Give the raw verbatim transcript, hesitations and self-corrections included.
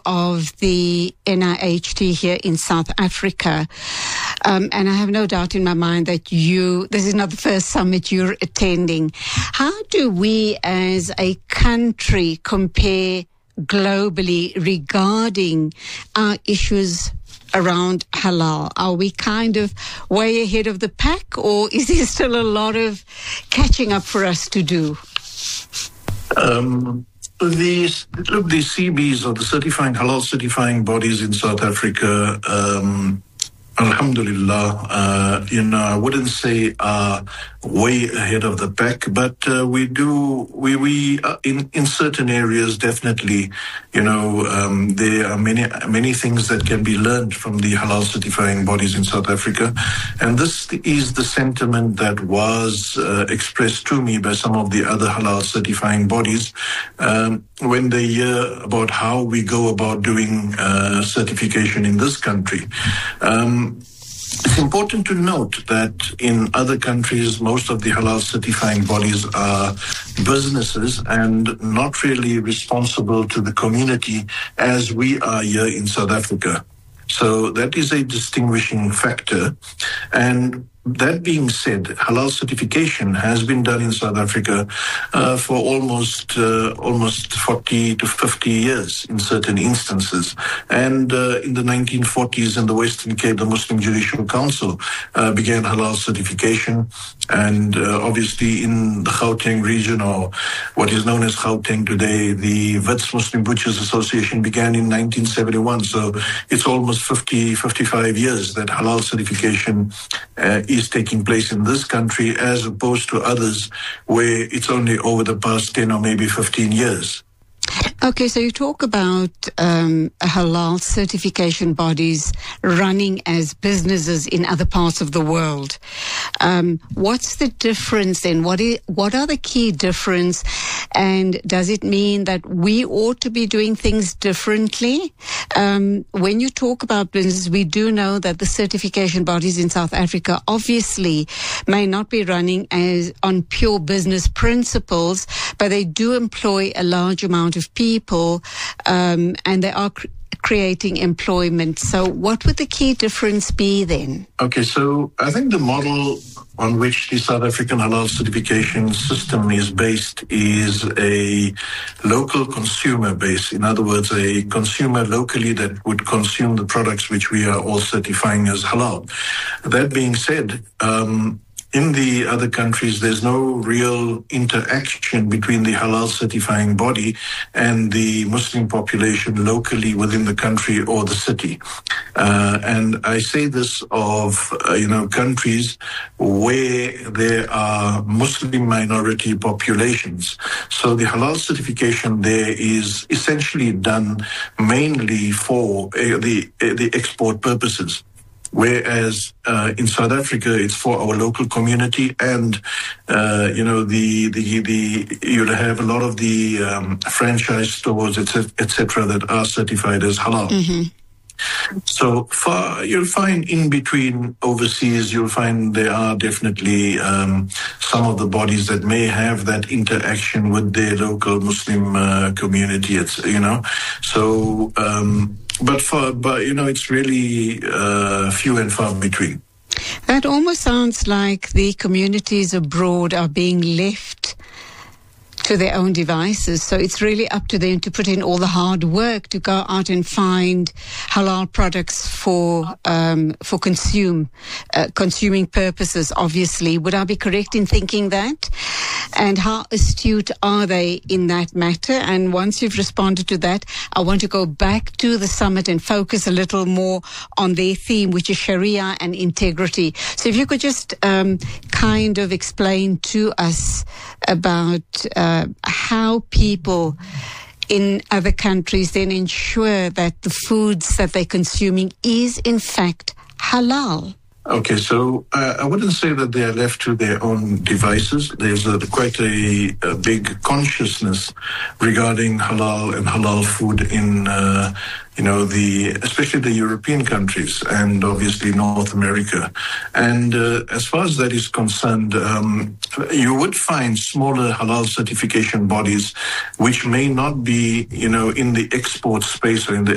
of the N I H T here in South Africa. Um, and I have no doubt in my mind that you, this is not the first summit you're attending. How do we as a country compare globally regarding our issues around halal? Are we kind of way ahead of the pack, or is there still a lot of catching up for us to do? Um, the, look, the C Bs, or the certifying halal certifying bodies in South Africa, um, Alhamdulillah, uh, you know, I wouldn't say are way ahead of the pack, but uh, we do, we, we uh, in, in certain areas, definitely, you know, um, there are many, many things that can be learned from the halal certifying bodies in South Africa. And this is the sentiment that was uh, expressed to me by some of the other halal certifying bodies um, when they hear about how we go about doing uh, certification in this country. Um, It's important to note that in other countries, most of the halal certifying bodies are businesses and not really responsible to the community as we are here in South Africa. So that is a distinguishing factor. And that being said, halal certification has been done in South Africa uh, for almost uh, almost forty to fifty years in certain instances. And uh, in the nineteen forties in the Western Cape, the Muslim Judicial Council uh, began halal certification. And uh, obviously in the Gauteng region, or what is known as Gauteng today, the Wits Muslim Butchers Association began in nineteen seventy-one. So it's almost fifty, fifty-five years that halal certification uh, is taking place in this country, as opposed to others where it's only over the past ten or maybe fifteen years. Okay, so you talk about um, halal certification bodies running as businesses in other parts of the world. Um, what's the difference then? What is, what are the key difference? And does it mean that we ought to be doing things differently? Um, when you talk about business, we do know that the certification bodies in South Africa obviously may not be running as on pure business principles, but they do employ a large amount of people, um, and they are cr- creating employment. So what would the key difference be then? Okay, so I think the model on which the South African halal certification system is based is a local consumer base. In other words, a consumer locally that would consume the products which we are all certifying as halal. That being said, um, in the other countries, there's no real interaction between the halal certifying body and the Muslim population locally within the country or the city. Uh, and I say this of, uh, you know, countries where there are Muslim minority populations. So the halal certification there is essentially done mainly for uh, the, uh, the export purposes. Whereas uh, in South Africa, it's for our local community, and uh, you know the the the you'll have a lot of the um, franchise stores, et cetera, that are certified as halal. Mm-hmm. So far, you'll find in between overseas, you'll find there are definitely um, some of the bodies that may have that interaction with their local Muslim uh, community. It's, you know, so. Um, But for, but you know, it's really uh, few and far between. That almost sounds like the communities abroad are being left to their own devices. So it's really up to them to put in all the hard work to go out and find halal products for um, for consume uh, consuming purposes. Obviously, would I be correct in thinking that? And how astute are they in that matter? And once you've responded to that, I want to go back to the summit and focus a little more on their theme, which is Sharia and integrity. So if you could just um, kind of explain to us about uh, how people in other countries then ensure that the foods that they're consuming is in fact halal. Okay, so uh, I wouldn't say that they are left to their own devices. There's a, quite a, a big consciousness regarding halal and halal food in, uh, you know, the especially the European countries and obviously North America. And uh, as far as that is concerned, um, you would find smaller halal certification bodies which may not be, you know, in the export space or in the